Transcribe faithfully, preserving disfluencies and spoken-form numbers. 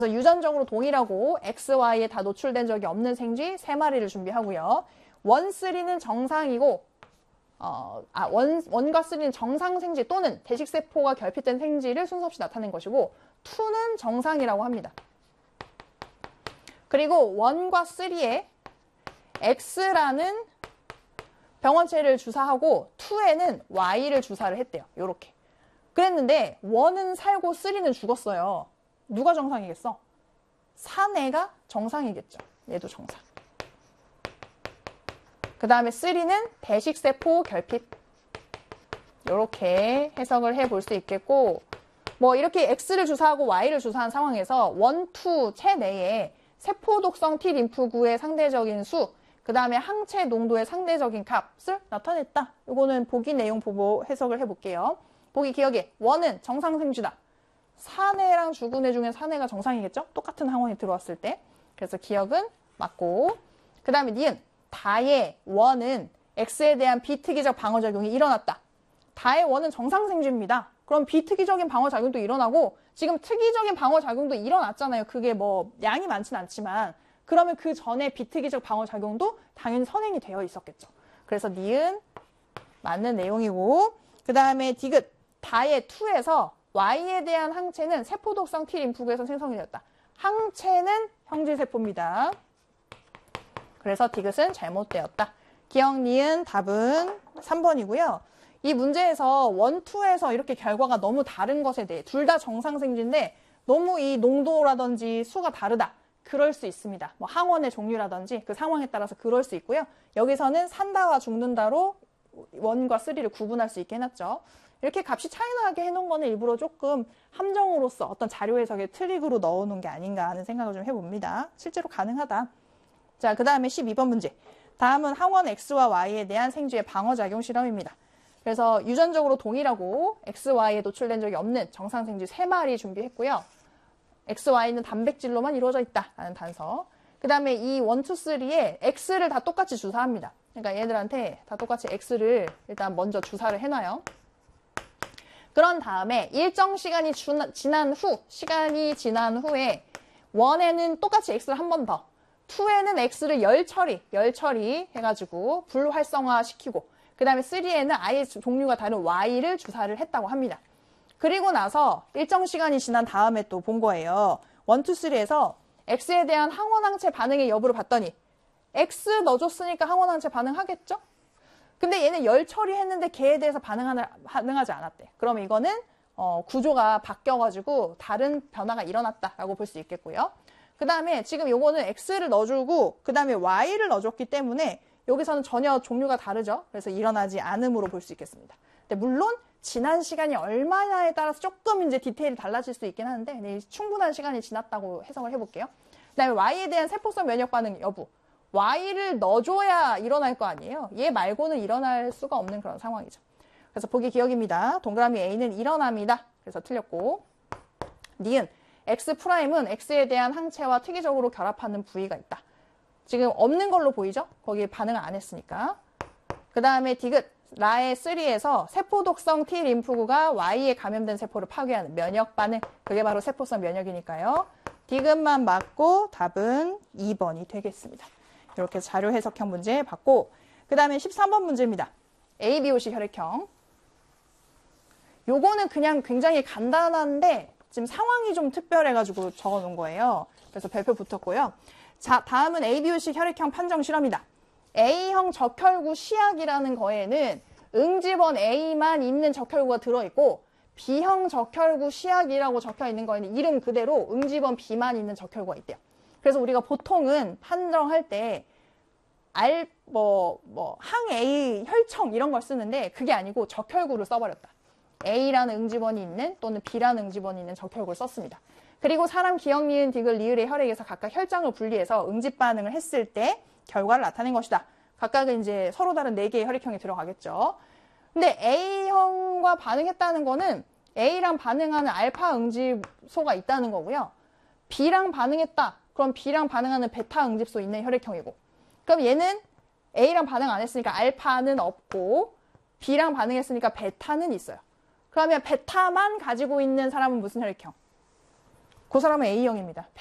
그래서 유전적으로 동일하고 엑스, 와이에 다 노출된 적이 없는 생쥐 세 마리를 준비하고요. 일, 삼는 정상이고 어, 아, 일, 일과 삼는 정상 생쥐 또는 대식세포가 결핍된 생쥐를 순서 없이 나타낸 것이고 이는 정상이라고 합니다. 그리고 일과 삼에 X라는 병원체를 주사하고 이에는 Y를 주사를 했대요. 요렇게. 그랬는데 일은 살고 삼는 죽었어요. 누가 정상이겠어? 사내가 정상이겠죠. 얘도 정상. 그 다음에 삼는 대식세포 결핍. 이렇게 해석을 해볼 수 있겠고, 뭐 이렇게 X를 주사하고 Y를 주사한 상황에서 일, 이 체내에 세포 독성 T 림프구의 상대적인 수, 그 다음에 항체 농도의 상대적인 값을 나타냈다. 이거는 보기 내용 보고 해석을 해볼게요. 보기 기억에 일은 정상 생쥐다. 사내랑 죽은 애 중에 사내가 정상이겠죠? 똑같은 항원이 들어왔을 때. 그래서 기억은 맞고, 그 다음에 니은 다의 일은 X에 대한 비특이적 방어작용이 일어났다. 다의 일은 정상생쥐입니다. 그럼 비특이적인 방어작용도 일어나고 지금 특이적인 방어작용도 일어났잖아요. 그게 뭐 양이 많진 않지만 그러면 그 전에 비특이적 방어작용도 당연히 선행이 되어 있었겠죠. 그래서 니은 맞는 내용이고, 그 다음에 디귿 다의 이에서 Y에 대한 항체는 세포독성 T 림프구에서 생성이 되었다. 항체는 형질세포입니다. 그래서 디귿은 잘못되었다. 기억 니은 답은 삼 번이고요. 이 문제에서 일, 이에서 이렇게 결과가 너무 다른 것에 대해 둘 다 정상생쥐인데 너무 이 농도라든지 수가 다르다. 그럴 수 있습니다. 뭐 항원의 종류라든지 그 상황에 따라서 그럴 수 있고요. 여기서는 산다와 죽는다로 일과 삼을 구분할 수 있게 해놨죠. 이렇게 값이 차이 나게 해놓은 거는 일부러 조금 함정으로서 어떤 자료 해석의 트릭으로 넣어놓은 게 아닌가 하는 생각을 좀 해봅니다. 실제로 가능하다. 자, 그 다음에 십이 번 문제. 다음은 항원 X와 Y에 대한 생쥐의 방어작용 실험입니다. 그래서 유전적으로 동일하고 엑스, 와이에 노출된 적이 없는 정상생쥐 세 마리 준비했고요. 엑스, 와이는 단백질로만 이루어져 있다라는 단서. 그 다음에 이 일, 이, 삼에 X를 다 똑같이 주사합니다. 그러니까 얘들한테 다 똑같이 X를 일단 먼저 주사를 해놔요. 그런 다음에 일정 시간이 주, 지난 후, 시간이 지난 후에 일에는 똑같이 X를 한 번 더, 이에는 X를 열 처리, 열 처리 해가지고 불활성화 시키고, 그 다음에 삼에는 아예 종류가 다른 Y를 주사를 했다고 합니다. 그리고 나서 일정 시간이 지난 다음에 또 본 거예요. 일, 이, 삼에서 X에 대한 항원항체 반응의 여부를 봤더니 X 넣어줬으니까 항원항체 반응하겠죠? 근데 얘는 열 처리했는데 걔에 대해서 반응하나, 반응하지 않았대. 그럼 이거는 어, 구조가 바뀌어가지고 다른 변화가 일어났다라고 볼 수 있겠고요. 그 다음에 지금 요거는 X를 넣어주고 그 다음에 Y를 넣어줬기 때문에 여기서는 전혀 종류가 다르죠. 그래서 일어나지 않음으로 볼 수 있겠습니다. 근데 물론 지난 시간이 얼마냐에 따라서 조금 이제 디테일이 달라질 수 있긴 하는데 네, 충분한 시간이 지났다고 해석을 해볼게요. 그 다음에 Y에 대한 세포성 면역 반응 여부. Y를 넣어줘야 일어날 거 아니에요. 얘 말고는 일어날 수가 없는 그런 상황이죠. 그래서 보기 기억입니다. 동그라미 A는 일어납니다. 그래서 틀렸고, 니은 X'은 X에 대한 항체와 특이적으로 결합하는 부위가 있다. 지금 없는 걸로 보이죠? 거기에 반응을 안 했으니까. 그 다음에 디귿 라의 삼에서 세포 독성 T 림프구가 Y에 감염된 세포를 파괴하는 면역 반응. 그게 바로 세포성 면역이니까요. 디귿만 맞고 답은 이 번이 되겠습니다. 이렇게 자료 해석형 문제 봤고, 그 다음에 십삼 번 문제입니다. 에이 비 오 씨 혈액형. 요거는 그냥 굉장히 간단한데 지금 상황이 좀 특별해가지고 적어놓은 거예요. 그래서 별표 붙었고요. 자, 다음은 에이 비 오 씨 혈액형 판정 실험이다. A형 적혈구 시약이라는 거에는 응집원 A만 있는 적혈구가 들어있고, B형 적혈구 시약이라고 적혀있는 거에는 이름 그대로 응집원 B만 있는 적혈구가 있대요. 그래서 우리가 보통은 판정할 때 알, 뭐, 뭐, 항 A 혈청 이런 걸 쓰는데 그게 아니고 적혈구를 써버렸다. A라는 응집원이 있는 또는 B라는 응집원이 있는 적혈구를 썼습니다. 그리고 사람 기억, 니은, 디귿, 리을의 혈액에서 각각 혈장을 분리해서 응집 반응을 했을 때 결과를 나타낸 것이다. 각각은 이제 서로 다른 네 개의 혈액형이 들어가겠죠. 근데 A형과 반응했다는 거는 A랑 반응하는 알파 응집소가 있다는 거고요. B랑 반응했다. 그럼 B랑 반응하는 베타 응집소 있는 혈액형이고, 그럼 얘는 A랑 반응 안 했으니까 알파는 없고 B랑 반응했으니까 베타는 있어요. 그러면 베타만 가지고 있는 사람은 무슨 혈액형? 그 사람은 A형입니다.